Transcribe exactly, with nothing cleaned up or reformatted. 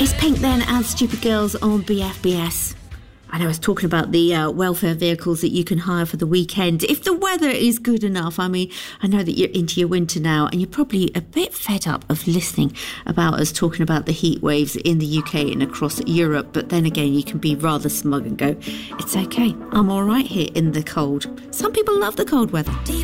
It's Pink then and Stupid Girls on B F B S. I know I was talking about the uh, welfare vehicles that you can hire for the weekend. If the weather is good enough, I mean, I know that you're into your winter now and you're probably a bit fed up of listening about us talking about the heat waves in the U K and across Europe. But then again, you can be rather smug and go, it's okay, I'm all right here in the cold. Some people love the cold weather.